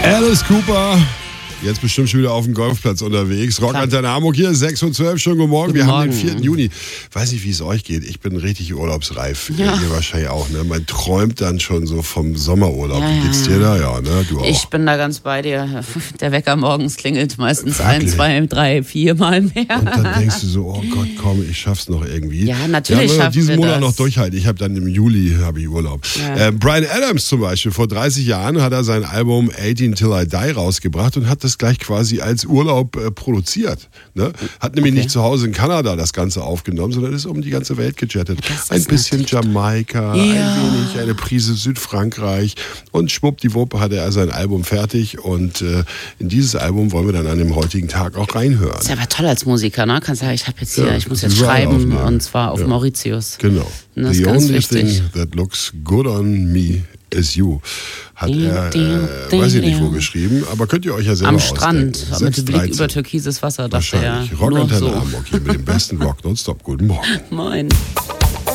Alice Cooper, jetzt bestimmt schon wieder auf dem Golfplatz unterwegs. Rockantenne Hamburg hier, 6 und 12, schönen guten Morgen. Wir haben den 4. Juni. Weiß nicht, wie es euch geht. Ich bin richtig urlaubsreif. Ja. Ihr wahrscheinlich auch, ne? Man träumt dann schon so vom Sommerurlaub. Ja, wie geht's dir da? Ja, ne? Du auch. Ich bin da ganz bei dir. Der Wecker morgens klingelt meistens 1, 2, 3, 4 Mal mehr. Und dann denkst du so, oh Gott, komm, ich schaff's noch irgendwie. Ja, natürlich schaffen wir diesen Monat das noch durchhalten. Ich habe dann im Juli Urlaub. Ja. Bryan Adams zum Beispiel, vor 30 Jahren hat er sein Album 18 Till I Die rausgebracht und hat das gleich quasi als Urlaub produziert. Ne? Hat nämlich nicht zu Hause in Kanada das Ganze aufgenommen, sondern ist um die ganze Welt gejettet. Ein bisschen Jamaika, ein wenig, eine Prise Südfrankreich und schwuppdiwupp hatte er sein Album fertig und in dieses Album wollen wir dann an dem heutigen Tag auch reinhören. Das ist aber toll als Musiker, ne? Kannst sagen, ich muss jetzt schreiben und zwar auf Mauritius. Genau. Das The ist ganz only wichtig. thing that looks good on me is you. Hat er, weiß ich nicht wo geschrieben, aber könnt ihr euch ja selber am ausdenken. Strand, mit dem Blick über türkises Wasser, dachte er. Wahrscheinlich. Rockantenne Hamburg hier mit dem besten Rock nonstop. Guten Morgen. Moin.